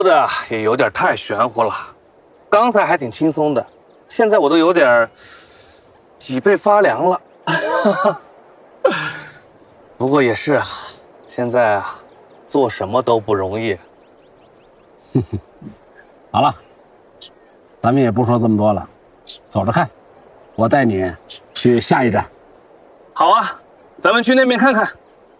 说的也有点太玄乎了，刚才还挺轻松的，现在我都有点脊背发凉了。不过也是啊，现在啊，做什么都不容易。 好了，咱们也不说这么多了，走着看，我带你去下一站。 好啊，咱们去那边看看。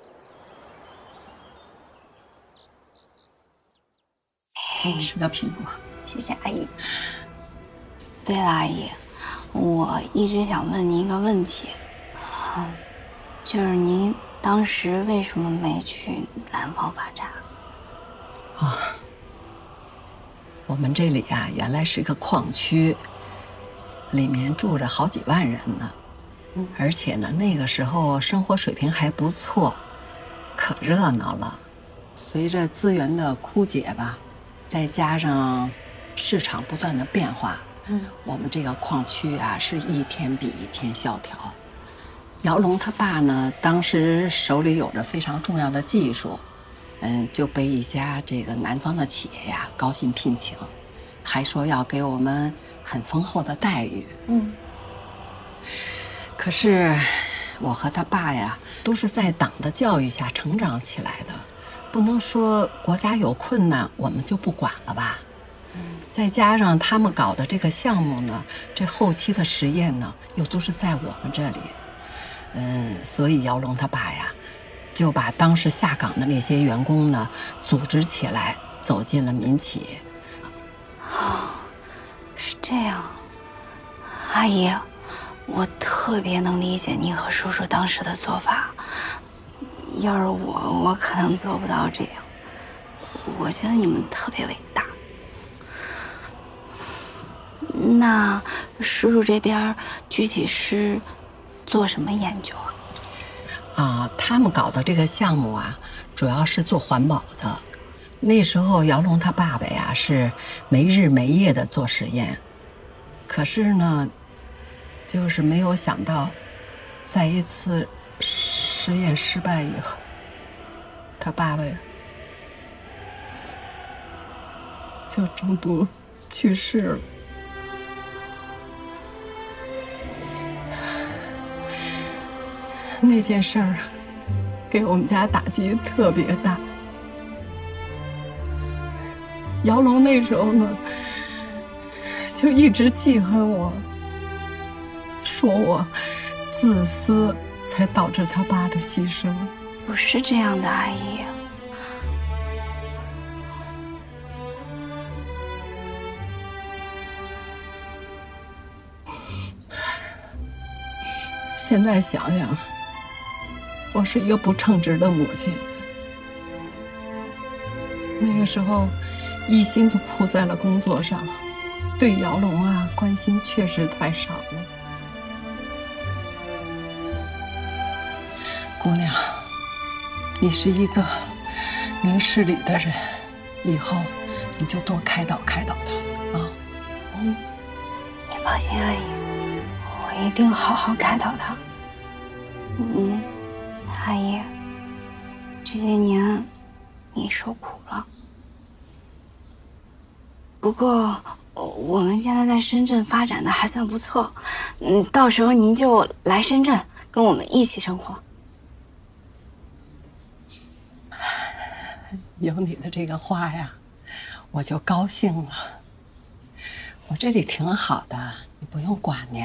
吃个苹果， 谢谢阿姨。对了，阿姨，我一直想问您一个问题，就是您当时为什么没去南方发展？ 啊，我们这里啊，原来是个矿区，里面住着好几万人呢，而且呢，那个时候生活水平还不错，可热闹了。随着资源的枯竭吧，再加上市场不断的变化，我们这个矿区啊，是一天比一天萧条。姚龙他爸呢，当时手里有着非常重要的技术，就被一家这个南方的企业呀高薪聘请，还说要给我们很丰厚的待遇。可是我和他爸呀，都是在党的教育下成长起来的，不能说国家有困难我们就不管了吧。再加上他们搞的这个项目呢，这后期的实验呢，又都是在我们这里。所以姚龙他爸呀，就把当时下岗的那些员工呢，组织起来，走进了民企。 是这样，阿姨，我特别能理解您和叔叔当时的做法。要是我可能做不到这样。我觉得你们特别伟大。那叔叔这边具体是做什么研究啊？ 他们搞的这个项目啊，主要是做环保的。那时候姚龙他爸爸呀是没日没夜的做实验，可是呢，就是没有想到，在一次实验失败以后，他爸爸呀就中毒去世了。那件事儿给我们家打击特别大。姚龙那时候呢，就一直记恨我，说我自私，才导致他爸的牺牲。 不是这样的，阿姨。 现在想想，我是一个不称职的母亲。那个时候，一心都扑在了工作上，对姚龙啊关心确实太少了。姑娘，你是一个明事理的人，以后你就多开导开导他啊。 你放心，阿姨，我一定好好开导他。阿姨，这些年你受苦了。不过我们现在在深圳发展的还算不错，到时候您就来深圳跟我们一起生活。 有你的这个话呀，我就高兴了。我这里挺好的，你不用挂念。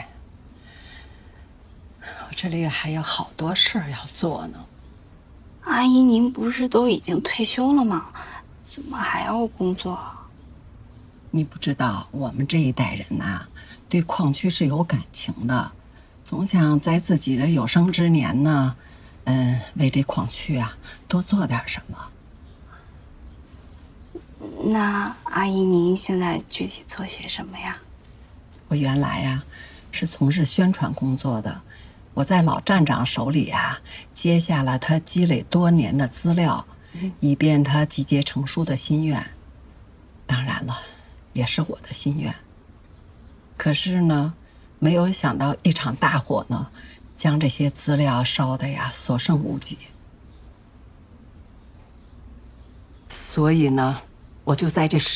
我这里还有好多事儿要做呢。 阿姨，您不是都已经退休了吗？怎么还要工作？ 你不知道，我们这一代人呐，对矿区是有感情的，总想在自己的有生之年呢，为这矿区啊多做点什么。 那阿姨，您现在具体做些什么呀？ 我原来呀是从事宣传工作的，我在老站长手里啊接下了他积累多年的资料，以便他集结成书的心愿。当然了，也是我的心愿。可是呢，没有想到一场大火呢，将这些资料烧得呀所剩无几。所以呢， 我就在这